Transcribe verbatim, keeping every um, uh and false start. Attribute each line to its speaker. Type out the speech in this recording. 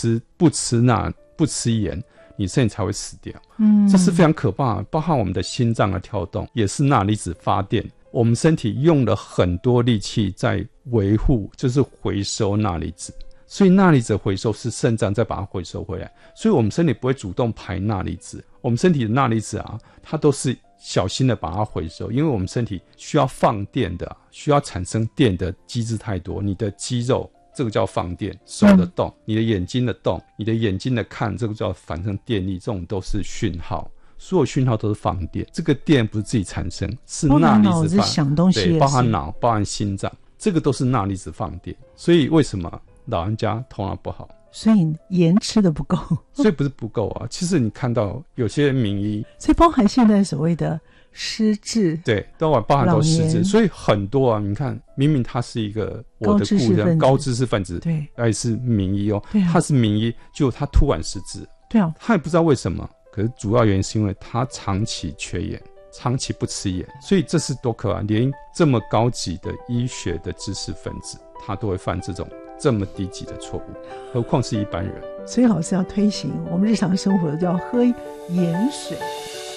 Speaker 1: 吃不吃钠不吃盐，你身体才会死掉。嗯，这是非常可怕的。包含我们的心脏的跳动也是钠离子发电，我们身体用了很多力气在维护，就是回收钠离子。所以钠离子回收是肾脏再把它回收回来，所以我们身体不会主动排钠离子，我们身体的钠离子啊，它都是小心的把它回收，因为我们身体需要放电的，需要产生电的机制太多，你的肌肉这个叫放电，手的动、嗯、你的眼睛的动，你的眼睛的看，这个叫产生电力，这种都是讯号，所有讯号都是放电，这个电不是自己产生，是钠离子放
Speaker 2: 想东西也是，
Speaker 1: 对，包含脑包含心脏，这个都是钠离子放电。所以为什么老人家头脑不好？
Speaker 2: 所以盐吃的不够。
Speaker 1: 所以不是不够啊，其实你看到有些名医，
Speaker 2: 所以包含现在所谓的失智，
Speaker 1: 对，都包含都失智，所以很多啊，你看明明他是一个我的故人高知识分子，
Speaker 2: 对，
Speaker 1: 而且是名医哦，
Speaker 2: 对啊，
Speaker 1: 他是名医，结果他突然失智，
Speaker 2: 对啊，
Speaker 1: 他也不知道为什么，可是主要原因是因为他长期缺盐，长期不吃盐，所以这是多可怕，连这么高级的医学的知识分子他都会犯这种这么低级的错误，何况是一般人。
Speaker 2: 所以老师要推行我们日常生活都要喝盐水。